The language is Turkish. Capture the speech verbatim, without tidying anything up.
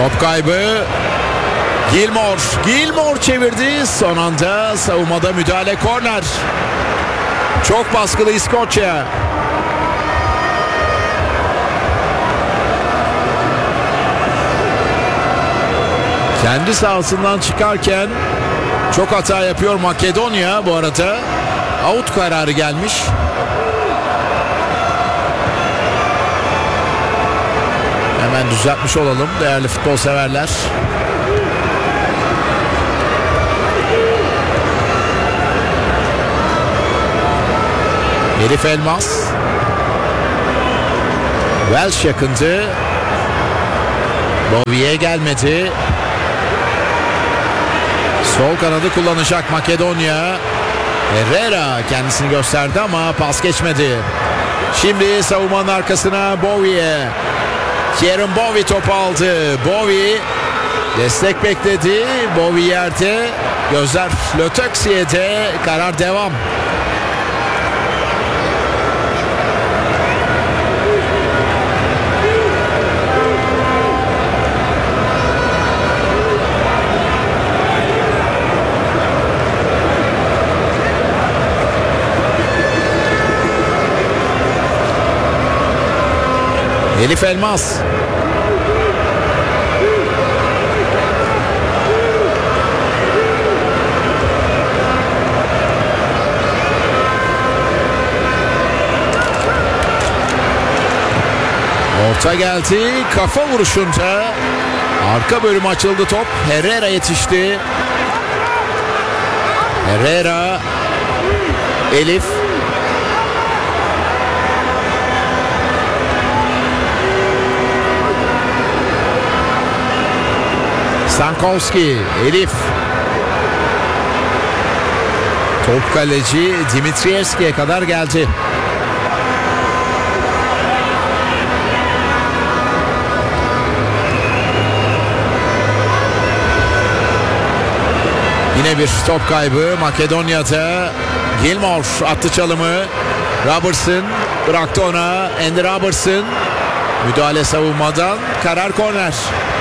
Top kaybı. Gilmore. Gilmore çevirdi. Son anda savunmada müdahale, korner. Çok baskılı İskoçya. Kendi sahasından çıkarken çok hata yapıyor Makedonya bu arada. Out kararı gelmiş. Hemen düzeltmiş olalım değerli futbol severler. Elif Elmas. Welsh yakındı. Bowie'ye gelmedi. Sol kanadı kullanacak Makedonya. Herrera kendisini gösterdi ama pas geçmedi. Şimdi savunmanın arkasına Bowie. Kieran Bowie topu aldı. Bowie destek bekledi. Bowie yerde. Gözler Lötöksiye'de. Karar devam. Elif Elmas. Orta geldi. Kafa vuruşunca arka bölüm açıldı top. Herrera yetişti. Herrera. Elif. Stankowski, Elif. Top kaleci Dimitrievski'ye kadar geldi. Yine bir top kaybı Makedonya'da. Gilmore attı çalımı. Robertson bıraktı ona. Andy Robertson. Müdahale savunmadan. Karar korner.